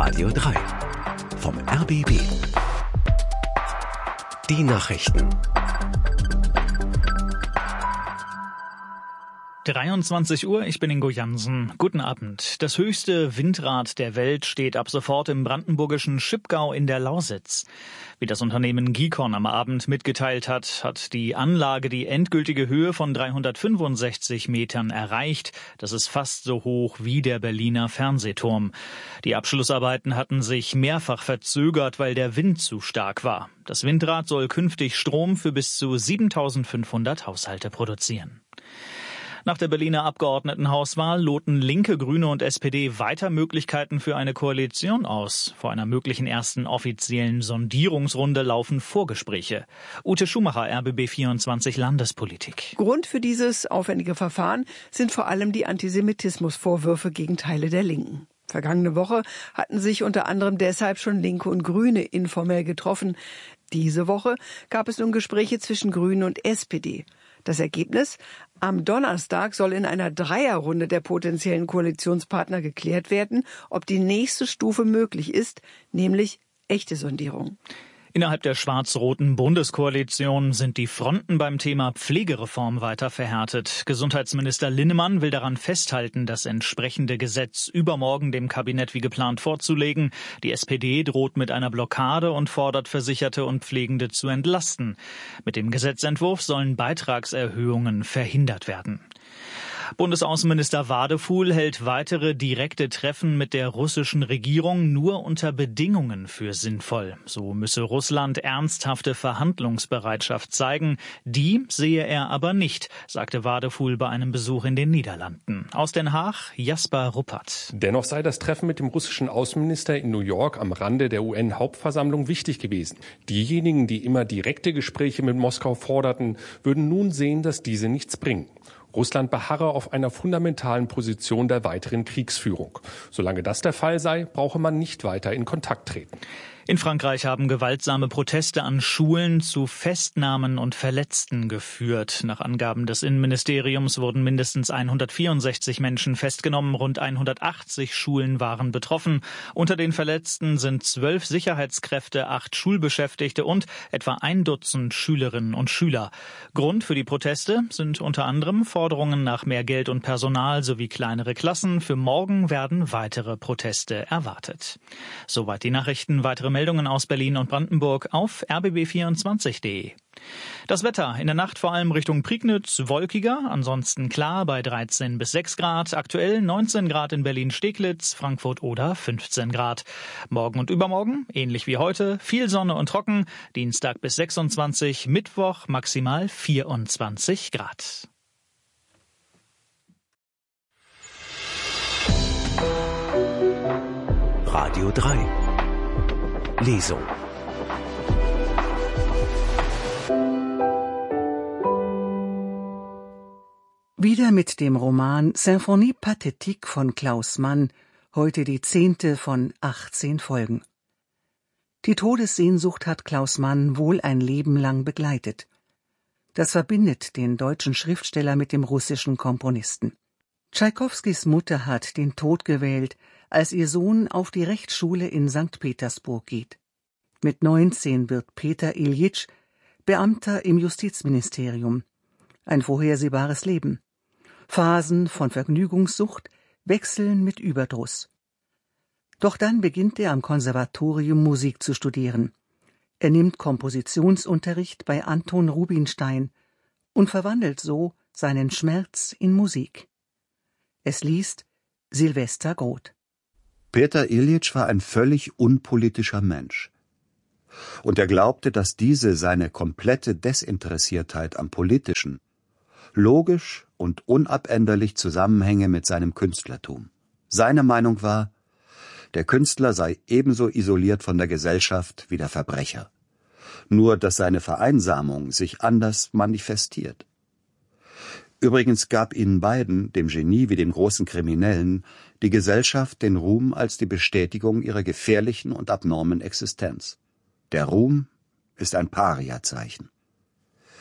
Radio 3 vom RBB. Die Nachrichten. 23 Uhr, ich bin Ingo Jansen. Guten Abend. Das höchste Windrad der Welt steht ab sofort im brandenburgischen Schipgau in der Lausitz. Wie das Unternehmen Gikon am Abend mitgeteilt hat, hat die Anlage die endgültige Höhe von 365 Metern erreicht. Das ist fast so hoch wie der Berliner Fernsehturm. Die Abschlussarbeiten hatten sich mehrfach verzögert, weil der Wind zu stark war. Das Windrad soll künftig Strom für bis zu 7.500 Haushalte produzieren. Nach der Berliner Abgeordnetenhauswahl loten Linke, Grüne und SPD weiter Möglichkeiten für eine Koalition aus. Vor einer möglichen ersten offiziellen Sondierungsrunde laufen Vorgespräche. Ute Schumacher, RBB24 Landespolitik. Grund für dieses aufwendige Verfahren sind vor allem die Antisemitismusvorwürfe gegen Teile der Linken. Vergangene Woche hatten sich unter anderem deshalb schon Linke und Grüne informell getroffen. Diese Woche gab es nun Gespräche zwischen Grünen und SPD. Das Ergebnis? Am Donnerstag soll in einer Dreierrunde der potenziellen Koalitionspartner geklärt werden, ob die nächste Stufe möglich ist, nämlich echte Sondierung. Innerhalb der schwarz-roten Bundeskoalition sind die Fronten beim Thema Pflegereform weiter verhärtet. Gesundheitsminister Linnemann will daran festhalten, das entsprechende Gesetz übermorgen dem Kabinett wie geplant vorzulegen. Die SPD droht mit einer Blockade und fordert Versicherte und Pflegende zu entlasten. Mit dem Gesetzentwurf sollen Beitragserhöhungen verhindert werden. Bundesaußenminister Wadefuhl hält weitere direkte Treffen mit der russischen Regierung nur unter Bedingungen für sinnvoll. So müsse Russland ernsthafte Verhandlungsbereitschaft zeigen. Die sehe er aber nicht, sagte Wadefuhl bei einem Besuch in den Niederlanden. Aus Den Haag, Jasper Ruppert. Dennoch sei das Treffen mit dem russischen Außenminister in New York am Rande der UN-Hauptversammlung wichtig gewesen. Diejenigen, die immer direkte Gespräche mit Moskau forderten, würden nun sehen, dass diese nichts bringen. Russland beharre auf einer fundamentalen Position der weiteren Kriegsführung. Solange das der Fall sei, brauche man nicht weiter in Kontakt treten. In Frankreich haben gewaltsame Proteste an Schulen zu Festnahmen und Verletzten geführt. Nach Angaben des Innenministeriums wurden mindestens 164 Menschen festgenommen. Rund 180 Schulen waren betroffen. Unter den Verletzten sind 12 Sicherheitskräfte, 8 Schulbeschäftigte und etwa 1 Dutzend Schülerinnen und Schüler. Grund für die Proteste sind unter anderem Forderungen nach mehr Geld und Personal sowie kleinere Klassen. Für morgen werden weitere Proteste erwartet. Soweit die Nachrichten. Weitere Meldungen aus Berlin und Brandenburg auf rbb24.de. Das Wetter in der Nacht vor allem Richtung Prignitz wolkiger, ansonsten klar bei 13 bis 6 Grad. Aktuell 19 Grad in Berlin-Steglitz, Frankfurt oder 15 Grad. Morgen und übermorgen, ähnlich wie heute, viel Sonne und trocken. Dienstag bis 26, Mittwoch maximal 24 Grad. Radio 3 Lesung. Wieder mit dem Roman Symphonie Pathétique von Klaus Mann, heute die 10. von 18 Folgen. Die Todessehnsucht hat Klaus Mann wohl ein Leben lang begleitet. Das verbindet den deutschen Schriftsteller mit dem russischen Komponisten. Tschaikowskis Mutter hat den Tod gewählt, als ihr Sohn auf die Rechtsschule in St. Petersburg geht. Mit 19 wird Peter Iljitsch Beamter im Justizministerium. Ein vorhersehbares Leben. Phasen von Vergnügungssucht wechseln mit Überdruss. Doch dann beginnt er am Konservatorium Musik zu studieren. Er nimmt Kompositionsunterricht bei Anton Rubinstein und verwandelt so seinen Schmerz in Musik. Es liest Silvester Groth. Peter Iljitsch war ein völlig unpolitischer Mensch. Und er glaubte, dass diese seine komplette Desinteressiertheit am Politischen logisch und unabänderlich zusammenhänge mit seinem Künstlertum. Seine Meinung war, der Künstler sei ebenso isoliert von der Gesellschaft wie der Verbrecher. Nur, dass seine Vereinsamung sich anders manifestiert. Übrigens gab ihnen beiden, dem Genie wie dem großen Kriminellen, die Gesellschaft den Ruhm als die Bestätigung ihrer gefährlichen und abnormen Existenz. Der Ruhm ist ein Pariazeichen.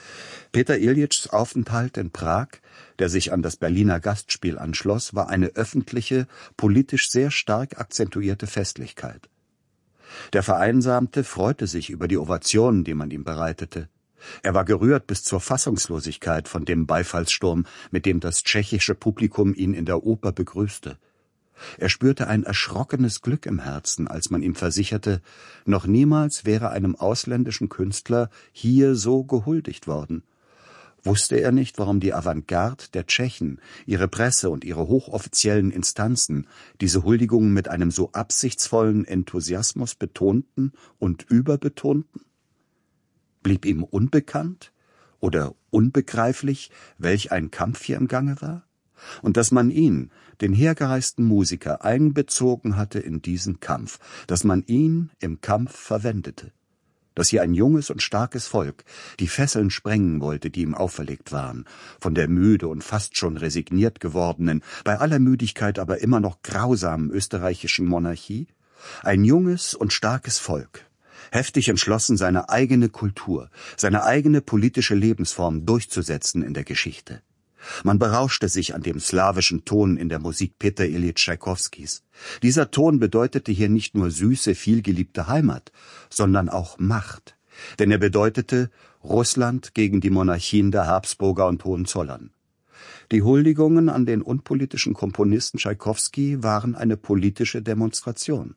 Peter Iljitschs Aufenthalt in Prag, der sich an das Berliner Gastspiel anschloss, war eine öffentliche, politisch sehr stark akzentuierte Festlichkeit. Der Vereinsamte freute sich über die Ovationen, die man ihm bereitete. Er war gerührt bis zur Fassungslosigkeit von dem Beifallssturm, mit dem das tschechische Publikum ihn in der Oper begrüßte. Er spürte ein erschrockenes Glück im Herzen, als man ihm versicherte, noch niemals wäre einem ausländischen Künstler hier so gehuldigt worden. Wusste er nicht, warum die Avantgarde der Tschechen, ihre Presse und ihre hochoffiziellen Instanzen diese Huldigungen mit einem so absichtsvollen Enthusiasmus betonten und überbetonten? Blieb ihm unbekannt oder unbegreiflich, welch ein Kampf hier im Gange war? Und dass man ihn, den hergereisten Musiker, einbezogen hatte in diesen Kampf, dass man ihn im Kampf verwendete, dass hier ein junges und starkes Volk die Fesseln sprengen wollte, die ihm auferlegt waren, von der müde und fast schon resigniert gewordenen, bei aller Müdigkeit aber immer noch grausamen österreichischen Monarchie, ein junges und starkes Volk, heftig entschlossen, seine eigene Kultur, seine eigene politische Lebensform durchzusetzen in der Geschichte. Man berauschte sich an dem slawischen Ton in der Musik Peter Iljitsch Tschaikowskis. Dieser Ton bedeutete hier nicht nur süße, vielgeliebte Heimat, sondern auch Macht. Denn er bedeutete Russland gegen die Monarchien der Habsburger und Hohenzollern. Die Huldigungen an den unpolitischen Komponisten Tschaikowski waren eine politische Demonstration.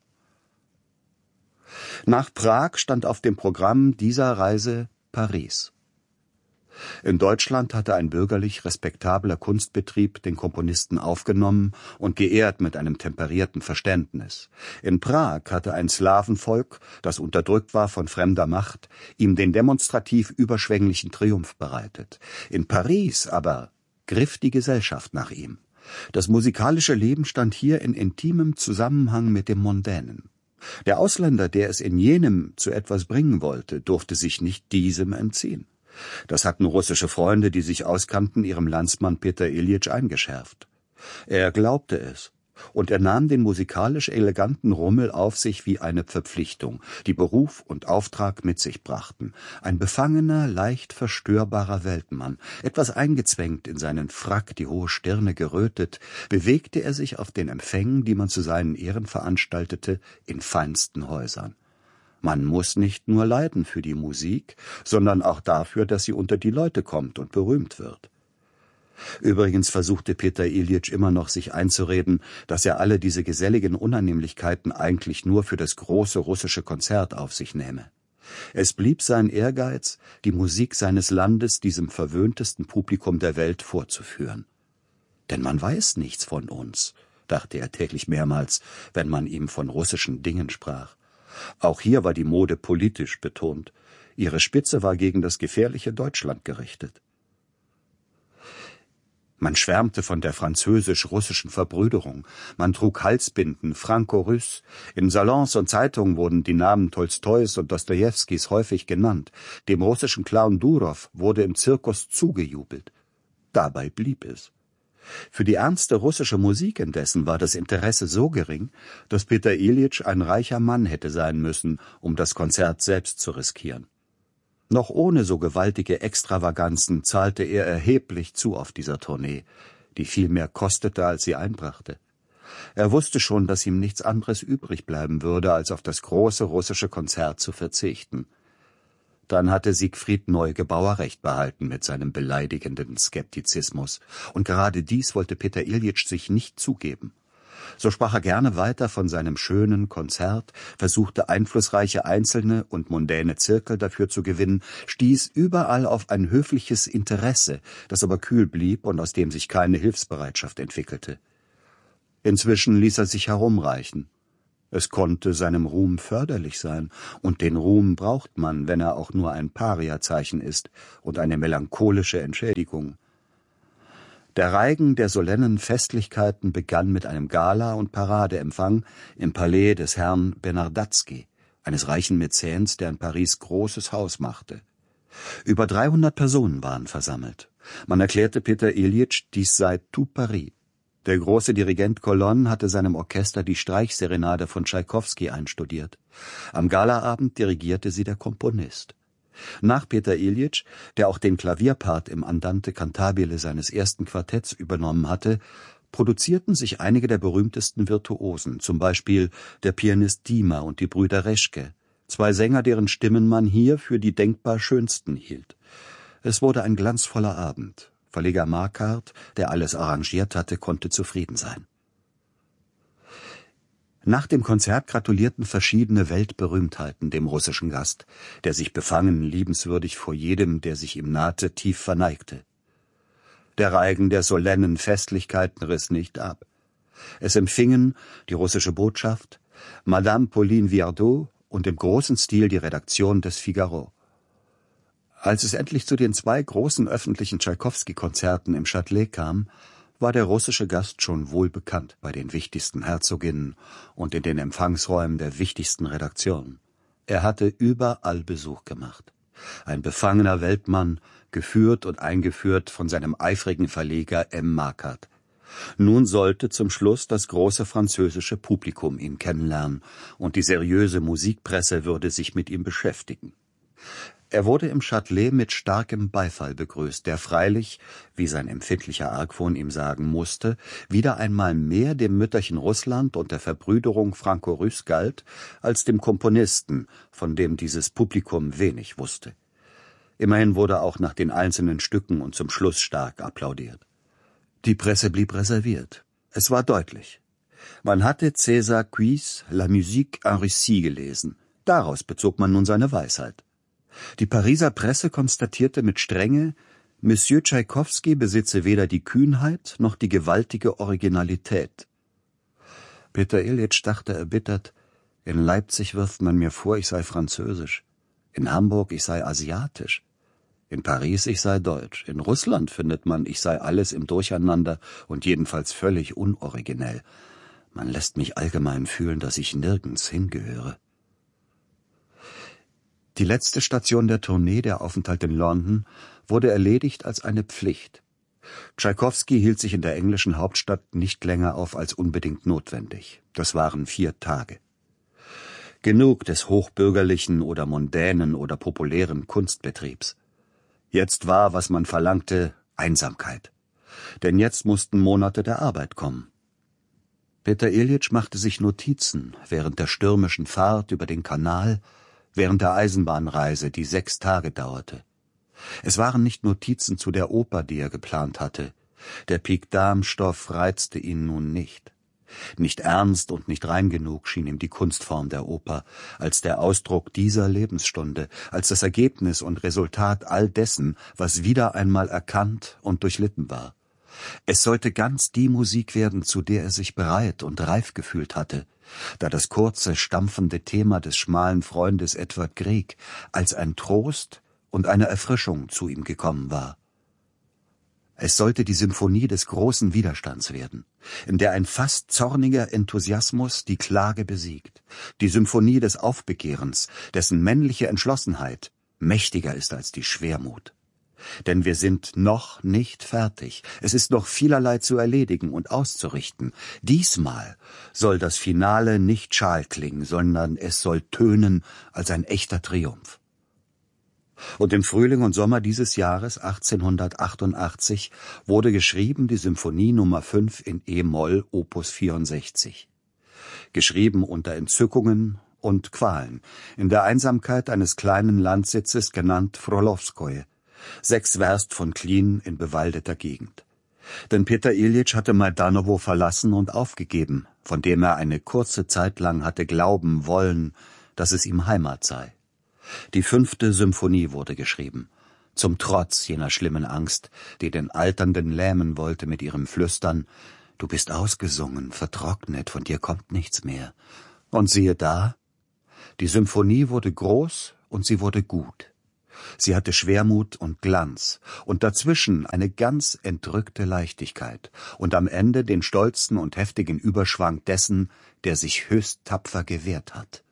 Nach Prag stand auf dem Programm dieser Reise Paris. In Deutschland hatte ein bürgerlich respektabler Kunstbetrieb den Komponisten aufgenommen und geehrt mit einem temperierten Verständnis. In Prag hatte ein Slawenvolk, das unterdrückt war von fremder Macht, ihm den demonstrativ überschwänglichen Triumph bereitet. In Paris aber griff die Gesellschaft nach ihm. Das musikalische Leben stand hier in intimem Zusammenhang mit dem Mondänen. Der Ausländer, der es in jenem zu etwas bringen wollte, durfte sich nicht diesem entziehen. Das hatten russische Freunde, die sich auskannten, ihrem Landsmann Peter Iljitsch eingeschärft. Er glaubte es, und er nahm den musikalisch eleganten Rummel auf sich wie eine Verpflichtung, die Beruf und Auftrag mit sich brachten. Ein befangener, leicht verstörbarer Weltmann, etwas eingezwängt in seinen Frack, die hohe Stirne gerötet, bewegte er sich auf den Empfängen, die man zu seinen Ehren veranstaltete, in feinsten Häusern. Man muss nicht nur leiden für die Musik, sondern auch dafür, dass sie unter die Leute kommt und berühmt wird. Übrigens versuchte Peter Iljitsch immer noch, sich einzureden, dass er alle diese geselligen Unannehmlichkeiten eigentlich nur für das große russische Konzert auf sich nehme. Es blieb sein Ehrgeiz, die Musik seines Landes diesem verwöhntesten Publikum der Welt vorzuführen. Denn man weiß nichts von uns, dachte er täglich mehrmals, wenn man ihm von russischen Dingen sprach. Auch hier war die Mode politisch betont. Ihre Spitze war gegen das gefährliche Deutschland gerichtet. Man schwärmte von der französisch-russischen Verbrüderung. Man trug Halsbinden, Franco-Russ. In Salons und Zeitungen wurden die Namen Tolstois und Dostojewskis häufig genannt. Dem russischen Clown Durow wurde im Zirkus zugejubelt. Dabei blieb es. Für die ernste russische Musik indessen war das Interesse so gering, dass Peter Iljitsch ein reicher Mann hätte sein müssen, um das Konzert selbst zu riskieren. Noch ohne so gewaltige Extravaganzen zahlte er erheblich zu auf dieser Tournee, die viel mehr kostete, als sie einbrachte. Er wusste schon, dass ihm nichts anderes übrig bleiben würde, als auf das große russische Konzert zu verzichten. Dann hatte Siegfried Neugebauer recht behalten mit seinem beleidigenden Skeptizismus. Und gerade dies wollte Peter Iljitsch sich nicht zugeben. So sprach er gerne weiter von seinem schönen Konzert, versuchte einflussreiche Einzelne und mondäne Zirkel dafür zu gewinnen, stieß überall auf ein höfliches Interesse, das aber kühl blieb und aus dem sich keine Hilfsbereitschaft entwickelte. Inzwischen ließ er sich herumreichen. Es konnte seinem Ruhm förderlich sein, und den Ruhm braucht man, wenn er auch nur ein Pariazeichen ist und eine melancholische Entschädigung. Der Reigen der solennen Festlichkeiten begann mit einem Gala- und Paradeempfang im Palais des Herrn Bernardatsky, eines reichen Mäzens, der in Paris großes Haus machte. Über 300 Personen waren versammelt. Man erklärte Peter Iljitsch, dies sei tout Paris. Der große Dirigent Colonne hatte seinem Orchester die Streichserenade von Tschaikowski einstudiert. Am Galaabend dirigierte sie der Komponist. Nach Peter Iljitsch, der auch den Klavierpart im Andante cantabile seines ersten Quartetts übernommen hatte, produzierten sich einige der berühmtesten Virtuosen, zum Beispiel der Pianist Dima und die Brüder Reschke, zwei Sänger, deren Stimmen man hier für die denkbar schönsten hielt. Es wurde ein glanzvoller Abend. Verleger Marquardt, der alles arrangiert hatte, konnte zufrieden sein. Nach dem Konzert gratulierten verschiedene Weltberühmtheiten dem russischen Gast, der sich befangen, liebenswürdig vor jedem, der sich ihm nahte, tief verneigte. Der Reigen der solennen Festlichkeiten riss nicht ab. Es empfingen die russische Botschaft, Madame Pauline Viardot und im großen Stil die Redaktion des Figaro. Als es endlich zu den 2 großen öffentlichen Tschaikowski-Konzerten im Châtelet kam, war der russische Gast schon wohl bekannt bei den wichtigsten Herzoginnen und in den Empfangsräumen der wichtigsten Redaktionen. Er hatte überall Besuch gemacht. Ein befangener Weltmann, geführt und eingeführt von seinem eifrigen Verleger M. Marquardt. Nun sollte zum Schluss das große französische Publikum ihn kennenlernen, und die seriöse Musikpresse würde sich mit ihm beschäftigen. Er wurde im Châtelet mit starkem Beifall begrüßt, der freilich, wie sein empfindlicher Argwohn ihm sagen musste, wieder einmal mehr dem Mütterchen Russland und der Verbrüderung Franco-Russ galt, als dem Komponisten, von dem dieses Publikum wenig wusste. Immerhin wurde auch nach den einzelnen Stücken und zum Schluss stark applaudiert. Die Presse blieb reserviert. Es war deutlich. Man hatte César Cuy's La musique en Russie gelesen. Daraus bezog man nun seine Weisheit. Die Pariser Presse konstatierte mit Strenge, Monsieur Tschaikowski besitze weder die Kühnheit noch die gewaltige Originalität. Peter Iljitsch dachte erbittert, in Leipzig wirft man mir vor, ich sei französisch, in Hamburg ich sei asiatisch, in Paris ich sei deutsch, in Russland findet man, ich sei alles im Durcheinander und jedenfalls völlig unoriginell. Man lässt mich allgemein fühlen, dass ich nirgends hingehöre. Die letzte Station der Tournee, der Aufenthalt in London, wurde erledigt als eine Pflicht. Tschaikowski hielt sich in der englischen Hauptstadt nicht länger auf als unbedingt notwendig. Das waren 4 Tage. Genug des hochbürgerlichen oder mondänen oder populären Kunstbetriebs. Jetzt war, was man verlangte, Einsamkeit. Denn jetzt mussten Monate der Arbeit kommen. Peter Iljitsch machte sich Notizen während der stürmischen Fahrt über den Kanal, während der Eisenbahnreise, die 6 Tage dauerte. Es waren nicht Notizen zu der Oper, die er geplant hatte. Der Pic-Dame-Stoff reizte ihn nun nicht. Nicht ernst und nicht rein genug schien ihm die Kunstform der Oper, als der Ausdruck dieser Lebensstunde, als das Ergebnis und Resultat all dessen, was wieder einmal erkannt und durchlitten war. Es sollte ganz die Musik werden, zu der er sich bereit und reif gefühlt hatte, da das kurze, stampfende Thema des schmalen Freundes Edward Grieg als ein Trost und eine Erfrischung zu ihm gekommen war. Es sollte die Symphonie des großen Widerstands werden, in der ein fast zorniger Enthusiasmus die Klage besiegt, die Symphonie des Aufbegehrens, dessen männliche Entschlossenheit mächtiger ist als die Schwermut. Denn wir sind noch nicht fertig. Es ist noch vielerlei zu erledigen und auszurichten. Diesmal soll das Finale nicht schal klingen, sondern es soll tönen als ein echter Triumph. Und im Frühling und Sommer dieses Jahres 1888 wurde geschrieben die Symphonie Nummer 5 in E-Moll, Opus 64. Geschrieben unter Entzückungen und Qualen, in der Einsamkeit eines kleinen Landsitzes genannt Frolowskoje, 6 Werst von Klin in bewaldeter Gegend. Denn Peter Iljitsch hatte Majdanowo verlassen und aufgegeben, von dem er eine kurze Zeit lang hatte glauben wollen, dass es ihm Heimat sei. Die 5. Symphonie wurde geschrieben, zum Trotz jener schlimmen Angst, die den Alternden lähmen wollte mit ihrem Flüstern, »Du bist ausgesungen, vertrocknet, von dir kommt nichts mehr.« Und siehe da, die Symphonie wurde groß und sie wurde gut. Sie hatte Schwermut und Glanz und dazwischen eine ganz entrückte Leichtigkeit und am Ende den stolzen und heftigen Überschwang dessen, der sich höchst tapfer gewehrt hat.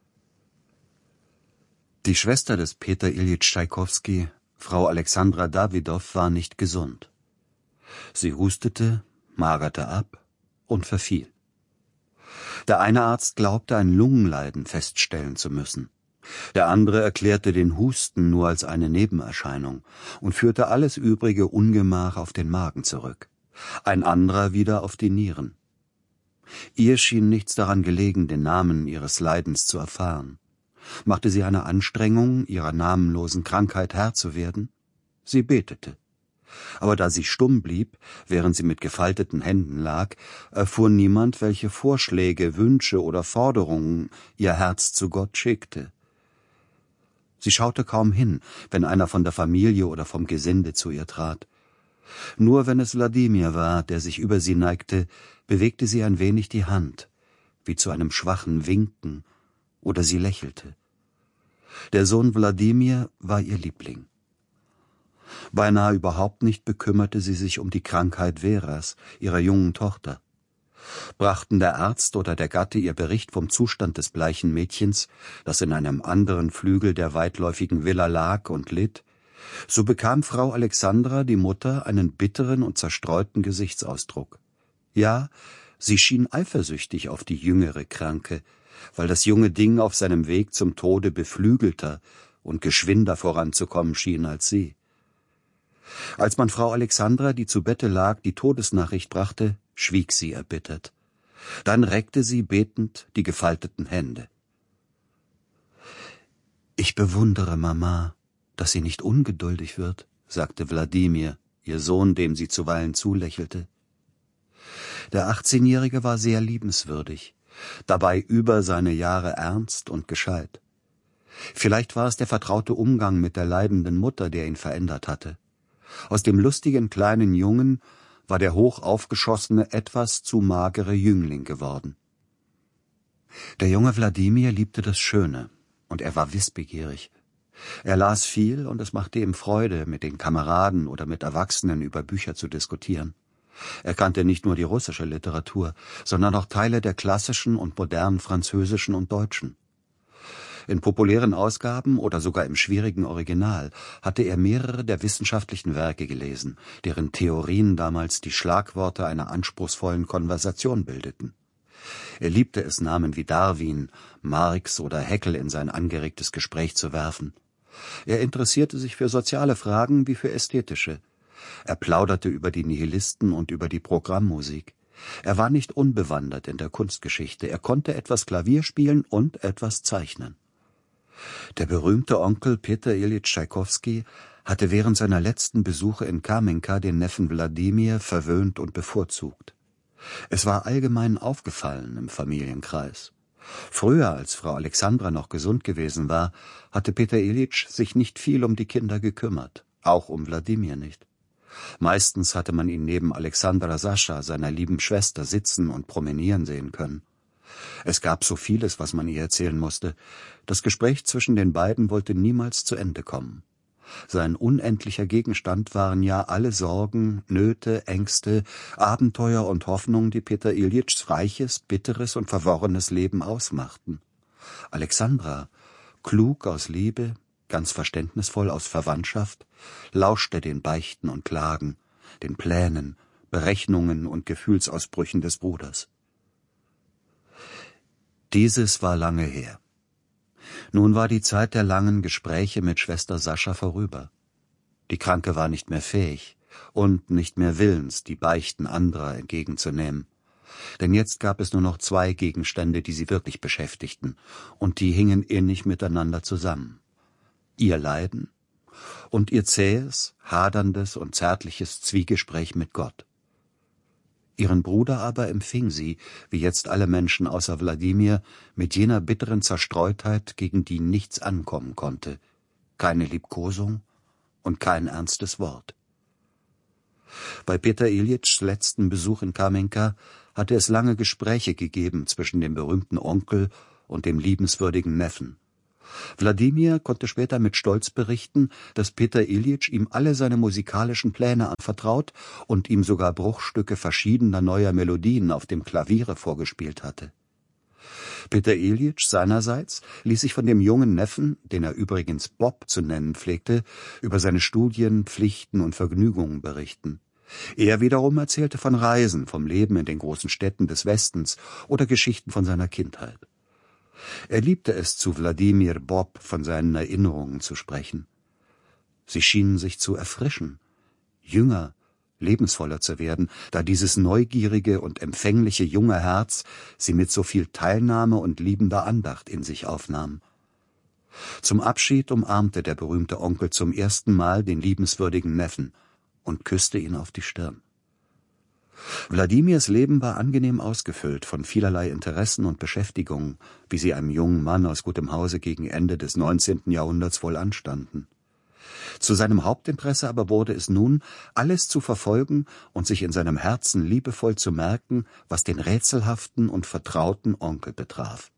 Die Schwester des Peter Iljitsch Tschaikowski, Frau Alexandra Dawidow, war nicht gesund. Sie hustete, magerte ab und verfiel. Der eine Arzt glaubte, ein Lungenleiden feststellen zu müssen. Der andere erklärte den Husten nur als eine Nebenerscheinung und führte alles übrige Ungemach auf den Magen zurück. Ein anderer wieder auf die Nieren. Ihr schien nichts daran gelegen, den Namen ihres Leidens zu erfahren. Machte sie eine Anstrengung, ihrer namenlosen Krankheit Herr zu werden? Sie betete. Aber da sie stumm blieb, während sie mit gefalteten Händen lag, erfuhr niemand, welche Vorschläge, Wünsche oder Forderungen ihr Herz zu Gott schickte. Sie schaute kaum hin, wenn einer von der Familie oder vom Gesinde zu ihr trat. Nur wenn es Wladimir war, der sich über sie neigte, bewegte sie ein wenig die Hand, wie zu einem schwachen Winken, oder sie lächelte. Der Sohn Wladimir war ihr Liebling. Beinahe überhaupt nicht bekümmerte sie sich um die Krankheit Veras, ihrer jungen Tochter. Brachten der Arzt oder der Gatte ihr Bericht vom Zustand des bleichen Mädchens, das in einem anderen Flügel der weitläufigen Villa lag und litt, so bekam Frau Alexandra, die Mutter, einen bitteren und zerstreuten Gesichtsausdruck. Ja, sie schien eifersüchtig auf die jüngere Kranke, weil das junge Ding auf seinem Weg zum Tode beflügelter und geschwinder voranzukommen schien als sie. Als man Frau Alexandra, die zu Bette lag, die Todesnachricht brachte, schwieg sie erbittert. Dann reckte sie betend die gefalteten Hände. »Ich bewundere Mama, dass sie nicht ungeduldig wird«, sagte Wladimir, ihr Sohn, dem sie zuweilen zulächelte. Der 18-Jährige war sehr liebenswürdig, dabei über seine Jahre ernst und gescheit. Vielleicht war es der vertraute Umgang mit der leidenden Mutter, der ihn verändert hatte. Aus dem lustigen kleinen Jungen war der hoch aufgeschossene, etwas zu magere Jüngling geworden. Der junge Wladimir liebte das Schöne, und er war wissbegierig. Er las viel, und es machte ihm Freude, mit den Kameraden oder mit Erwachsenen über Bücher zu diskutieren. Er kannte nicht nur die russische Literatur, sondern auch Teile der klassischen und modernen französischen und deutschen. In populären Ausgaben oder sogar im schwierigen Original hatte er mehrere der wissenschaftlichen Werke gelesen, deren Theorien damals die Schlagworte einer anspruchsvollen Konversation bildeten. Er liebte es, Namen wie Darwin, Marx oder Haeckel in sein angeregtes Gespräch zu werfen. Er interessierte sich für soziale Fragen wie für ästhetische. Er plauderte über die Nihilisten und über die Programmmusik. Er war nicht unbewandert in der Kunstgeschichte. Er konnte etwas Klavier spielen und etwas zeichnen. Der berühmte Onkel Peter Iljitsch Tschaikowski hatte während seiner letzten Besuche in Kamenka den Neffen Wladimir verwöhnt und bevorzugt. Es war allgemein aufgefallen im Familienkreis. Früher, als Frau Alexandra noch gesund gewesen war, hatte Peter Iljitsch sich nicht viel um die Kinder gekümmert, auch um Wladimir nicht. Meistens hatte man ihn neben Alexandra Sascha, seiner lieben Schwester, sitzen und promenieren sehen können. Es gab so vieles, was man ihr erzählen musste. Das Gespräch zwischen den beiden wollte niemals zu Ende kommen. Sein unendlicher Gegenstand waren ja alle Sorgen, Nöte, Ängste, Abenteuer und Hoffnungen, die Peter Iljitschs reiches, bitteres und verworrenes Leben ausmachten. Alexandra, klug aus Liebe, ganz verständnisvoll aus Verwandtschaft, lauschte den Beichten und Klagen, den Plänen, Berechnungen und Gefühlsausbrüchen des Bruders. Dieses war lange her. Nun war die Zeit der langen Gespräche mit Schwester Sascha vorüber. Die Kranke war nicht mehr fähig und nicht mehr willens, die Beichten anderer entgegenzunehmen. Denn jetzt gab es nur noch 2 Gegenstände, die sie wirklich beschäftigten, und die hingen innig miteinander zusammen. Ihr Leiden und ihr zähes, haderndes und zärtliches Zwiegespräch mit Gott. Ihren Bruder aber empfing sie, wie jetzt alle Menschen außer Wladimir, mit jener bitteren Zerstreutheit, gegen die nichts ankommen konnte, keine Liebkosung und kein ernstes Wort. Bei Peter Iljitschs letzten Besuch in Kamenka hatte es lange Gespräche gegeben zwischen dem berühmten Onkel und dem liebenswürdigen Neffen. Wladimir konnte später mit Stolz berichten, dass Peter Iljitsch ihm alle seine musikalischen Pläne anvertraut und ihm sogar Bruchstücke verschiedener neuer Melodien auf dem Klaviere vorgespielt hatte. Peter Iljitsch seinerseits ließ sich von dem jungen Neffen, den er übrigens Bob zu nennen pflegte, über seine Studien, Pflichten und Vergnügungen berichten. Er wiederum erzählte von Reisen, vom Leben in den großen Städten des Westens oder Geschichten von seiner Kindheit. Er liebte es, zu Wladimir Bob von seinen Erinnerungen zu sprechen. Sie schienen sich zu erfrischen, jünger, lebensvoller zu werden, da dieses neugierige und empfängliche junge Herz sie mit so viel Teilnahme und liebender Andacht in sich aufnahm. Zum Abschied umarmte der berühmte Onkel zum ersten Mal den liebenswürdigen Neffen und küsste ihn auf die Stirn. Wladimirs Leben war angenehm ausgefüllt von vielerlei Interessen und Beschäftigungen, wie sie einem jungen Mann aus gutem Hause gegen Ende des 19. Jahrhunderts wohl anstanden. Zu seinem Hauptinteresse aber wurde es nun, alles zu verfolgen und sich in seinem Herzen liebevoll zu merken, was den rätselhaften und vertrauten Onkel betraf.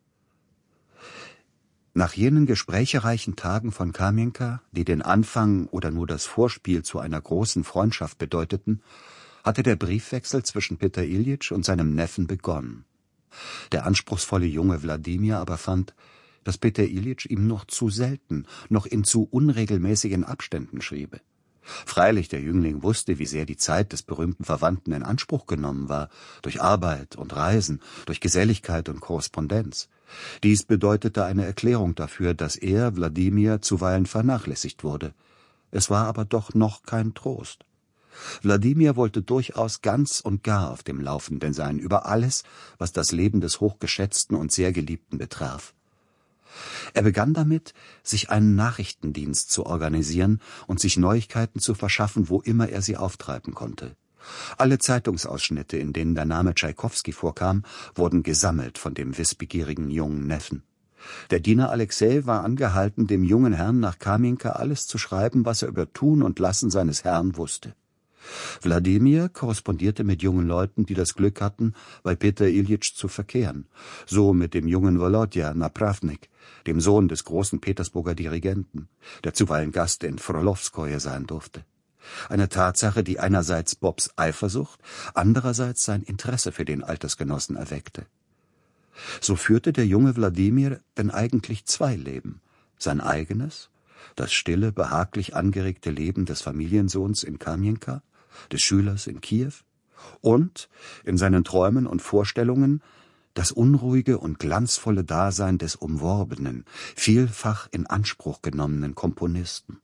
Nach jenen gesprächereichen Tagen von Kamienka, die den Anfang oder nur das Vorspiel zu einer großen Freundschaft bedeuteten, hatte der Briefwechsel zwischen Peter Iljitsch und seinem Neffen begonnen. Der anspruchsvolle junge Wladimir aber fand, dass Peter Iljitsch ihm noch zu selten, noch in zu unregelmäßigen Abständen schriebe. Freilich, der Jüngling wusste, wie sehr die Zeit des berühmten Verwandten in Anspruch genommen war, durch Arbeit und Reisen, durch Geselligkeit und Korrespondenz. Dies bedeutete eine Erklärung dafür, dass er, Wladimir, zuweilen vernachlässigt wurde. Es war aber doch noch kein Trost. Wladimir wollte durchaus ganz und gar auf dem Laufenden sein über alles, was das Leben des hochgeschätzten und sehr Geliebten betraf. Er begann damit, sich einen Nachrichtendienst zu organisieren und sich Neuigkeiten zu verschaffen, wo immer er sie auftreiben konnte. Alle Zeitungsausschnitte, in denen der Name Tschaikowski vorkam, wurden gesammelt von dem wissbegierigen jungen Neffen. Der Diener Alexei war angehalten, dem jungen Herrn nach Kamienka alles zu schreiben, was er über Tun und Lassen seines Herrn wusste. Wladimir korrespondierte mit jungen Leuten, die das Glück hatten, bei Peter Iljitsch zu verkehren, so mit dem jungen Wolodja Napravnik, dem Sohn des großen Petersburger Dirigenten, der zuweilen Gast in Frolowskoje sein durfte. Eine Tatsache, die einerseits Bobs Eifersucht, andererseits sein Interesse für den Altersgenossen erweckte. So führte der junge Wladimir denn eigentlich zwei Leben, sein eigenes, das stille, behaglich angeregte Leben des Familiensohns in Kamienka, des Schülers in Kiew und, in seinen Träumen und Vorstellungen, das unruhige und glanzvolle Dasein des umworbenen, vielfach in Anspruch genommenen Komponisten.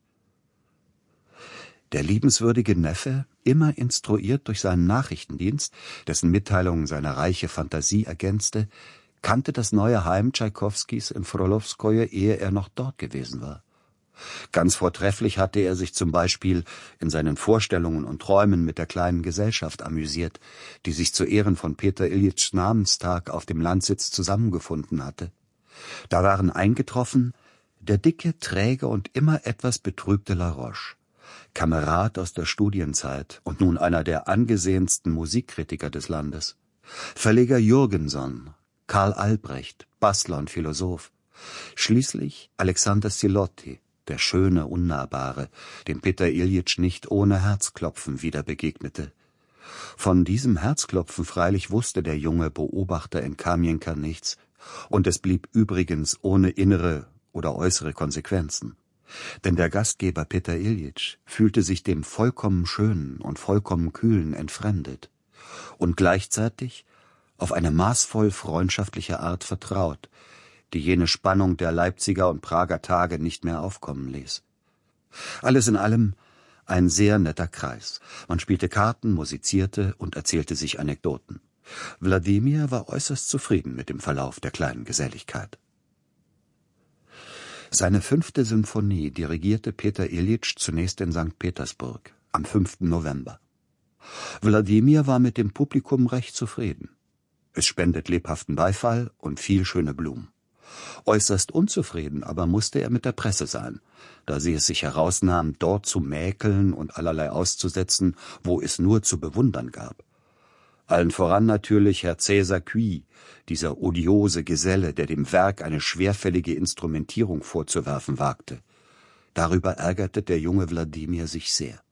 Der liebenswürdige Neffe, immer instruiert durch seinen Nachrichtendienst, dessen Mitteilungen seine reiche Fantasie ergänzte, kannte das neue Heim Tschaikowskis in Frolowskoje, ehe er noch dort gewesen war. Ganz vortrefflich hatte er sich zum Beispiel in seinen Vorstellungen und Träumen mit der kleinen Gesellschaft amüsiert, die sich zu Ehren von Peter Iljitschs Namenstag auf dem Landsitz zusammengefunden hatte. Da waren eingetroffen der dicke, träge und immer etwas betrübte Laroche, Kamerad aus der Studienzeit und nun einer der angesehensten Musikkritiker des Landes, Verleger Jürgenson, Karl Albrecht, Bastler und Philosoph, schließlich Alexander Silotti, der schöne, unnahbare, dem Peter Iljitsch nicht ohne Herzklopfen wieder begegnete. Von diesem Herzklopfen freilich wusste der junge Beobachter in Kamienka nichts, und es blieb übrigens ohne innere oder äußere Konsequenzen. Denn der Gastgeber Peter Iljitsch fühlte sich dem vollkommen Schönen und vollkommen Kühlen entfremdet und gleichzeitig auf eine maßvoll freundschaftliche Art vertraut, die jene Spannung der Leipziger und Prager Tage nicht mehr aufkommen ließ. Alles in allem ein sehr netter Kreis. Man spielte Karten, musizierte und erzählte sich Anekdoten. Wladimir war äußerst zufrieden mit dem Verlauf der kleinen Geselligkeit. Seine 5. Symphonie dirigierte Peter Iljitsch zunächst in St. Petersburg am 5. November. Wladimir war mit dem Publikum recht zufrieden. Es spendet lebhaften Beifall und viel schöne Blumen. Äußerst unzufrieden aber musste er mit der Presse sein, da sie es sich herausnahm, dort zu mäkeln und allerlei auszusetzen, wo es nur zu bewundern gab. Allen voran natürlich Herr Cäsar Cui, dieser odiose Geselle, der dem Werk eine schwerfällige Instrumentierung vorzuwerfen wagte. Darüber ärgerte der junge Wladimir sich sehr.